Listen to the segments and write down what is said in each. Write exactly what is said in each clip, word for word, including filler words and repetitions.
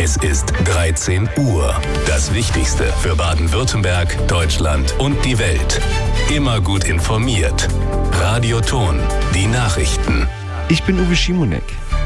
Es ist dreizehn Uhr. Das Wichtigste für Baden-Württemberg, Deutschland und die Welt. Immer gut informiert. Radio Ton, die Nachrichten. Ich bin Uwe Schimonek.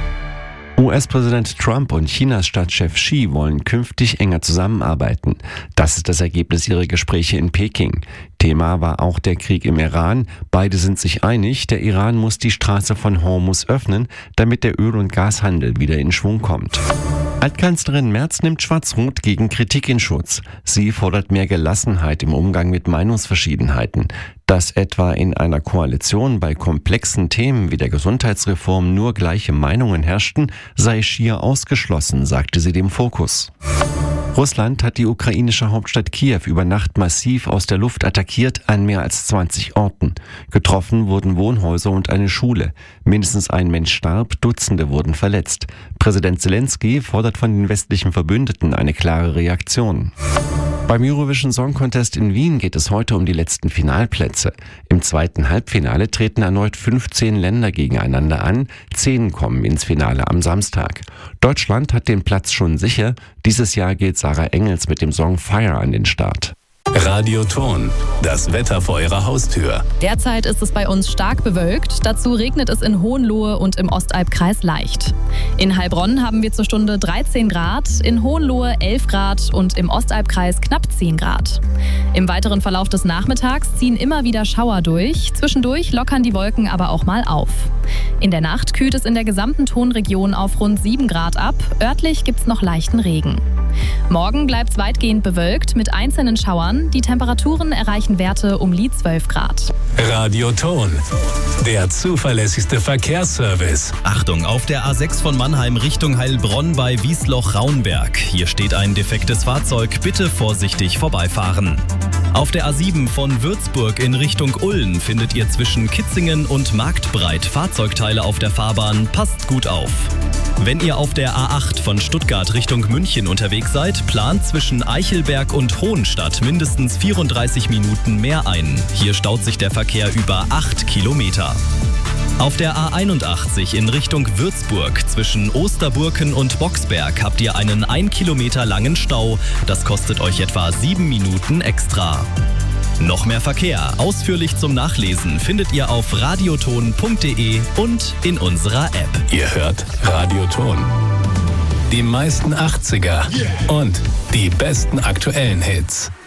U S-Präsident Trump und Chinas Staatschef Xi wollen künftig enger zusammenarbeiten. Das ist das Ergebnis ihrer Gespräche in Peking. Thema war auch der Krieg im Iran. Beide sind sich einig, der Iran muss die Straße von Hormuz öffnen, damit der Öl- und Gashandel wieder in Schwung kommt. Altkanzlerin Merz nimmt Schwarz-Rot gegen Kritik in Schutz. Sie fordert mehr Gelassenheit im Umgang mit Meinungsverschiedenheiten. Dass etwa in einer Koalition bei komplexen Themen wie der Gesundheitsreform nur gleiche Meinungen herrschten, sei schier ausgeschlossen, sagte sie dem Fokus. Russland hat die ukrainische Hauptstadt Kiew über Nacht massiv aus der Luft attackiert an mehr als zwanzig Orten. Getroffen wurden Wohnhäuser und eine Schule. Mindestens ein Mensch starb, Dutzende wurden verletzt. Präsident Zelensky fordert von den westlichen Verbündeten eine klare Reaktion. Beim Eurovision Song Contest in Wien geht es heute um die letzten Finalplätze. Im zweiten Halbfinale treten erneut fünfzehn Länder gegeneinander an. Zehn kommen ins Finale am Samstag. Deutschland hat den Platz schon sicher. Dieses Jahr geht Sarah Engels mit dem Song Fire an den Start. Radio Ton, das Wetter vor Ihrer Haustür. Derzeit ist es bei uns stark bewölkt. Dazu regnet es in Hohenlohe und im Ostalbkreis leicht. In Heilbronn haben wir zur Stunde dreizehn Grad, in Hohenlohe elf Grad und im Ostalbkreis knapp zehn Grad. Im weiteren Verlauf des Nachmittags ziehen immer wieder Schauer durch. Zwischendurch lockern die Wolken aber auch mal auf. In der Nacht kühlt es in der gesamten Tonregion auf rund sieben Grad ab. Örtlich gibt es noch leichten Regen. Morgen bleibt es weitgehend bewölkt mit einzelnen Schauern. Die Temperaturen erreichen Werte um die zwölf Grad. Radio Ton, der zuverlässigste Verkehrsservice. Achtung, auf der A sechs von Mannheim Richtung Heilbronn bei Wiesloch-Raunberg. Hier steht ein defektes Fahrzeug, bitte vorsichtig vorbeifahren. Auf der A sieben von Würzburg in Richtung Ulm findet ihr zwischen Kitzingen und Marktbreit Fahrzeugteile auf der Fahrbahn. Passt gut auf. Wenn ihr auf der A acht von Stuttgart Richtung München unterwegs seid, plant zwischen Eichelberg und Hohenstadt mindestens vierunddreißig Minuten mehr ein. Hier staut sich der Verkehr über acht Kilometer. Auf der A einundachtzig in Richtung Würzburg zwischen Osterburken und Boxberg habt ihr einen ein Kilometer langen Stau. Das kostet euch etwa sieben Minuten extra. Noch mehr Verkehr, ausführlich zum Nachlesen, findet ihr auf radioton punkt de und in unserer App. Ihr hört Radio Ton. Die meisten achtziger und die besten aktuellen Hits.